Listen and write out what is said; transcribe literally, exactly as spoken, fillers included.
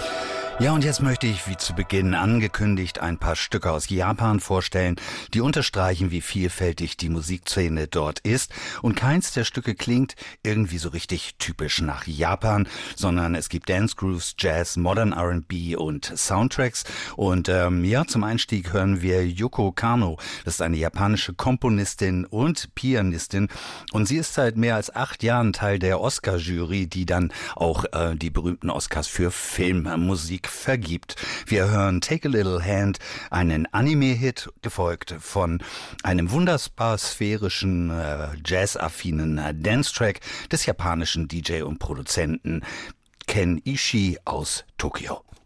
Ja, und jetzt möchte ich, wie zu Beginn angekündigt, ein paar Stücke aus Japan vorstellen, die unterstreichen, wie vielfältig die Musikszene dort ist. Und keins der Stücke klingt irgendwie so richtig typisch nach Japan, sondern es gibt Dance Grooves, Jazz, Modern R and B und Soundtracks. Und ähm, ja, zum Einstieg hören wir Yoko Kanno. Das ist eine japanische Komponistin und Pianistin. Und sie ist seit mehr als acht Jahren Teil der Oscar-Jury, die dann auch äh, die berühmten Oscars für Filmmusik vergibt. Wir hören Take a Little Hand, einen Anime-Hit, gefolgt von einem wunderbar sphärischen, äh, jazz-affinen äh, Dance-Track des japanischen D J und Produzenten Ken Ishii aus Tokio.